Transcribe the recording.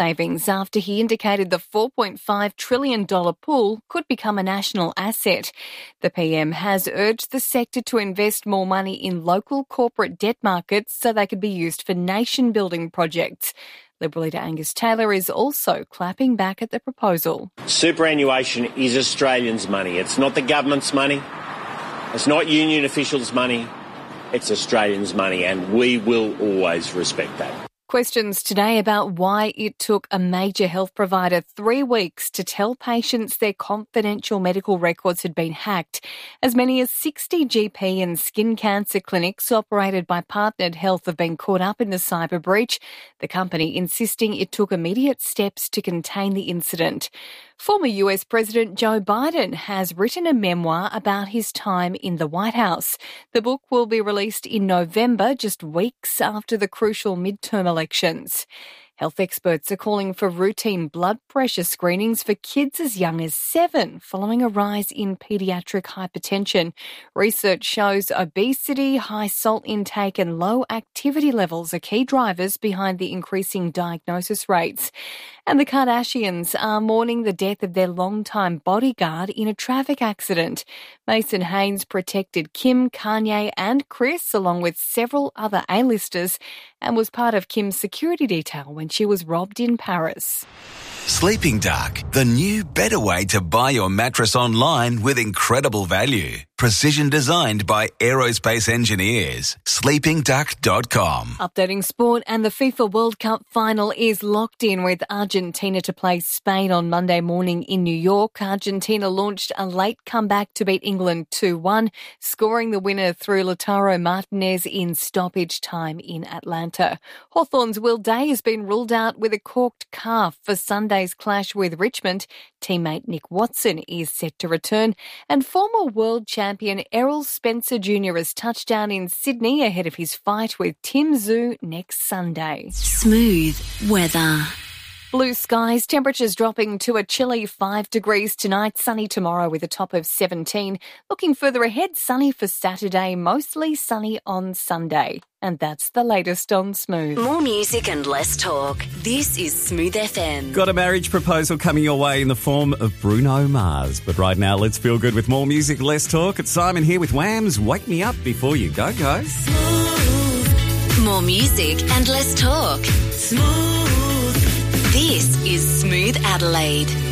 savings after he indicated the $4.5 trillion pool could become a national asset. The PM has urged the sector to invest more money in local corporate debt markets so they could be used for nation-building projects. Liberal leader Angus Taylor is also clapping back at the proposal. Superannuation is Australians' money. It's not the government's money. It's not union officials' money. It's Australians' money, and we will always respect that. Questions today about why it took a major health provider 3 weeks to tell patients their confidential medical records had been hacked. As many as 60 GP and skin cancer clinics operated by Partnered Health have been caught up in the cyber breach, the company insisting it took immediate steps to contain the incident. Former US President Joe Biden has written a memoir about his time in the White House. The book will be released in November, just weeks after the crucial midterm elections. Health experts are calling for routine blood pressure screenings for kids as young as 7, following a rise in paediatric hypertension. Research shows obesity, high salt intake and low activity levels are key drivers behind the increasing diagnosis rates. And the Kardashians are mourning the death of their longtime bodyguard in a traffic accident. Mason Haynes protected Kim, Kanye and Kris, along with several other A-listers, and was part of Kim's security detail when she was robbed in Paris. Sleeping Duck, the new better way to buy your mattress online with incredible value. Precision designed by aerospace engineers. sleepingduck.com. Updating sport, and the FIFA World Cup final is locked in with Argentina to play Spain on Monday morning in New York. Argentina launched a late comeback to beat England 2-1, scoring the winner through Lautaro Martinez in stoppage time in Atlanta. Hawthorn's Will Day has been ruled out with a corked calf for Sunday's clash with Richmond. Teammate Nick Watson is set to return, and former world champion Errol Spencer Jr. has touched down in Sydney ahead of his fight with Tim Tszyu next Sunday. Smooth weather. Blue skies, temperatures dropping to a chilly 5 degrees tonight, sunny tomorrow with a top of 17. Looking further ahead, sunny for Saturday, mostly sunny on Sunday. And that's the latest on Smooth. More music and less talk. This is Smooth FM. Got a marriage proposal coming your way in the form of Bruno Mars. But right now, let's feel good with more music, less talk. It's Simon here with Wham's Wake Me Up Before You Go Go. Smooth. More music and less talk. Smooth. This is Smooth Adelaide.